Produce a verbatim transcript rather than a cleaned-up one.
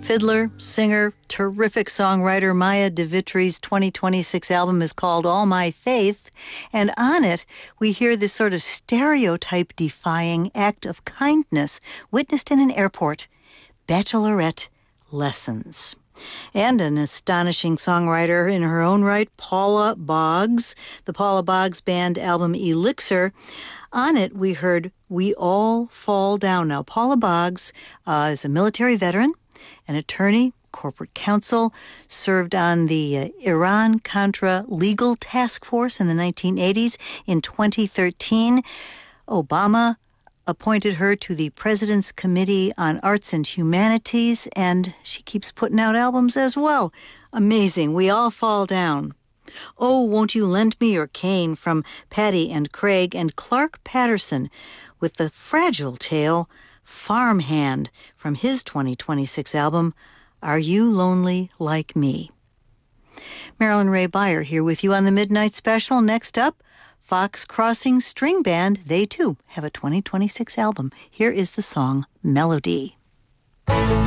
Fiddler, singer, terrific songwriter Maya DeVittry's twenty twenty-six album is called All My Faith, and on it we hear this sort of stereotype-defying act of kindness witnessed in an airport, Bachelorette Lessons. And an astonishing songwriter in her own right, Paula Boggs, the Paula Boggs Band album Elixir. On it, we heard We All Fall Down. Now, Paula Boggs uh, is a military veteran, an attorney, corporate counsel, served on the uh, Iran-Contra Legal Task Force in the nineteen eighties. In twenty thirteen, Obama appointed her to the President's Committee on Arts and Humanities, and she keeps putting out albums as well. Amazing. We All Fall Down. Oh, Won't You Lend Me Your Cane from Patty and Craig, and Clark Patterson with the fragile tale Farmhand from his twenty twenty-six album, Are You Lonely Like Me? Marilyn Ray Beyer here with you on the Midnight Special. Next up, Fox Crossing String Band. They, too, have a twenty twenty-six album. Here is the song Melody.